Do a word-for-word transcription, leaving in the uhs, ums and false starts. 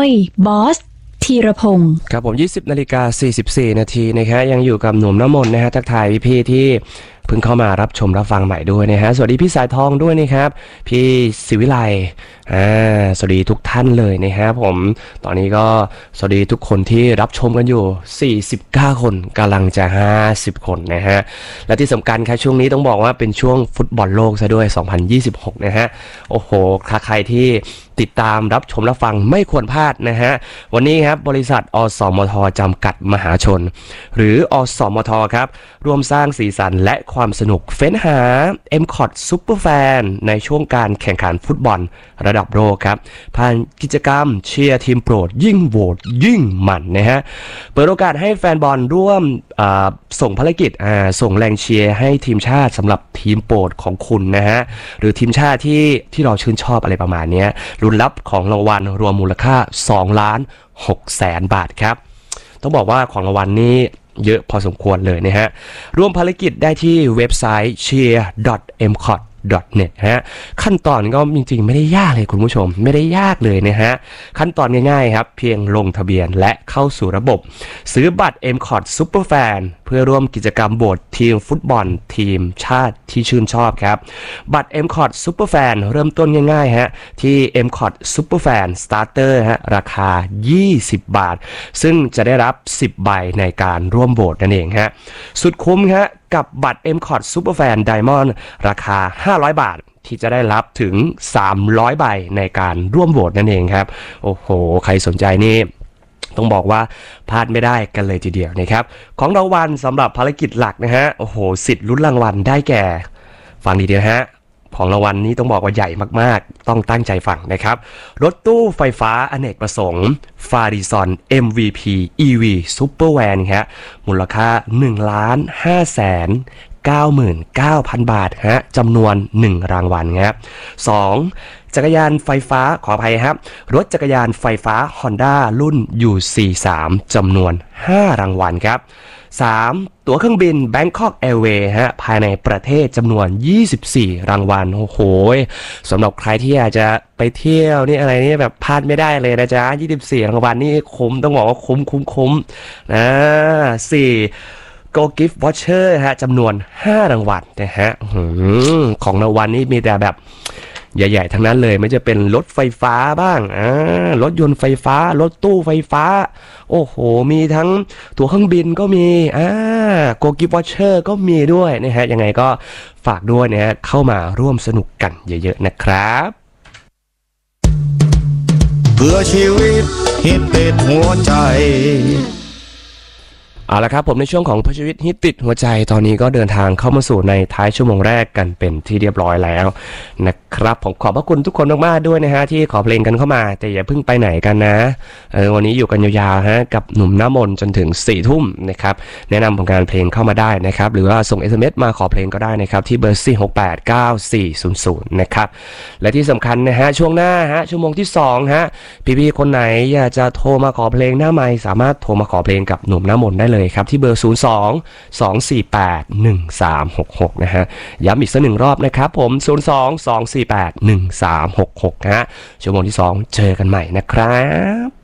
ยบอสธีรพงศ์ครับผมยี่สิบนาฬิกาสี่สิบสี่นาทีนะครับยังอยู่กับหนุ่มน้ำมนต์นะฮะทักทายพี่ๆที่เพิ่งเข้ามารับชมรับฟังใหม่ด้วยนะฮะสวัสดีพี่สายทองด้วยนะครับพี่ศิวิไลอ่าสวัสดีทุกท่านเลยนะครับผมตอนนี้ก็สวัสดีทุกคนที่รับชมกันอยู่สี่สิบเก้าคนกำลังจะห้าสิบคนนะฮะและที่สำคัญครับช่วงนี้ต้องบอกว่าเป็นช่วงฟุตบอลโลกซะด้วยสองพันยี่สิบหกนะฮะโอ้โหใครที่ติดตามรับชมรับฟังไม่ควรพลาดนะฮะวันนี้ครับบริษัทอสมทจำกัดมหาชนหรืออสมทครับร่วมสร้างสีสันและความสนุกเฟ้นหา เอ็ม ซี โอ ที Super Fan ในช่วงการแข่งขันฟุตบอลระดับโลกครับผ่านกิจกรรมเชียร์ทีมโปรดยิ่งโหวตยิ่งมันนะฮะเปิดโอกาสให้แฟนบอลร่วมส่งภารกิจส่งแรงเชียร์ให้ทีมชาติสำหรับทีมโปรดของคุณนะฮะหรือทีมชาติที่ที่เราชื่นชอบอะไรประมาณนี้ลุ้นรับของรางวัลรวมมูลค่าสองล้านหกแสนบาทครับต้องบอกว่าของรางวัลนี้เยอะพอสมควรเลยนะฮะร่วมภารกิจได้ที่เว็บไซต์ เชียร์ ดอท เอ็ม ซี โอ ที ดอท เน็ต ฮะขั้นตอนก็จริงๆไม่ได้ยากเลยคุณผู้ชมไม่ได้ยากเลยนะฮะขั้นตอนง่ายๆครับเพียงลงทะเบียนและเข้าสู่ระบบซื้อบัตร เอ็ม ซี โอ ที Super Fan เพื่อร่วมกิจกรรมโหวตทีมฟุตบอลทีมชาติที่ชื่นชอบครับบัตร เอ็ม ซี โอ ที Super Fan เริ่มต้นง่ายๆฮะที่ เอ็ม ซี โอ ที Super Fan Starter ฮะราคายี่สิบบาทซึ่งจะได้รับสิบใบในการร่วมโหวตนั่นเองฮะสุดคุ้มฮะกับบัตร เอ็ม ซี โอ ที Super Fan Diamond ราคาห้าร้อยบาทที่จะได้รับถึงสามร้อยใบในการร่วมโหวตนั่นเองครับโอ้โหใครสนใจนี่ต้องบอกว่าพลาดไม่ได้กันเลยทีเดียวนะครับของรางวัลสำหรับภารกิจหลักนะฮะโอ้โหสิทธิ์ลุ้นรางวัลได้แก่ฟังดีๆนะฮะของรางวัลนี้ต้องบอกว่าใหญ่มากๆต้องตั้งใจฟังนะครับรถตู้ไฟฟ้าอเนกประสงค์ฟาริซอน เอ็ม วี พี อี วี Super Van ครับมูลค่าหนึ่งล้านห้าแสนเก้าหมื่นเก้าพัน บาทฮะจำนวนหนึ่งรางวัลครับสองจักรยานไฟฟ้าขออภัยครับรถจักรยานไฟฟ้า Honda รุ่น ยู ซี สาม จำนวนห้ารางวัลครับสามตั๋วเครื่องบิน Bangkok Airways ฮะภายในประเทศจำนวนยี่สิบสี่รางวัลโอ้โหสำหรับใครที่อยากจะไปเที่ยวนี่อะไรนี่แบบพลาดไม่ได้เลยนะจ๊ะยี่สิบสี่รางวัลนี่คุ้มต้องบอกว่าคุ้มคุ้มคุ้มนะสี่Go Gift Voucher ฮะจำนวนห้ารางวัลนะฮะของรางวัลนี้มีแต่แบบใหญ่ๆทั้งนั้นเลยไม่จะเป็นรถไฟฟ้าบ้างอ่ารถยนต์ไฟฟ้ารถตู้ไฟฟ้าโอ้โหมีทั้งตั๋วเครื่องบินก็มีอ่า Go Gift Voucher ก็มีด้วยนะฮะยังไงก็ฝากด้วยนะฮะเข้ามาร่วมสนุกกันเยอะๆนะครับเพื่อชีวิตฮิตติดหัวใจเอาละครับผมในช่วงของพชีวิตฮิตติดหัวใจตอนนี้ก็เดินทางเข้ามาสู่ในท้ายชั่วโมงแรกกันเป็นที่เรียบร้อยแล้วนะครับผมขอบพระคุณทุกคนมากๆด้วยนะฮะที่ขอเพลงกันเข้ามาแต่อย่าเพิ่งไปไหนกันนะเออวันนี้อยู่กันยาวๆฮะกับหนุ่มน้ำมนต์จนถึงสี่ทุ่มนะครับแนะนำผลงานเพลงเข้ามาได้นะครับหรือว่าส่ง เอส เอ็ม เอส มาขอเพลงก็ได้นะครับที่เบอร์สี่ หก แปด เก้า สี่ ศูนย์ ศูนย์นะครับและที่สำคัญนะฮะช่วงหน้าฮะชั่วโมงที่สองฮะพี่ๆคนไหนอยากจะโทรมาขอเพลงหน้าไมค์สามารถโทรมาขอเพลงกับหนุ่มน้ำมนต์ได้เลยครับที่เบอร์ศูนย์ สอง สอง สี่ แปด หนึ่ง สาม หก หกนะฮะย้ำอีกสักหนึ่งรอบนะครับผมศูนย์ สอง สอง สี่ แปด หนึ่ง สาม หก หกนะฮะชั่วโมงที่สองเจอกันใหม่นะครับ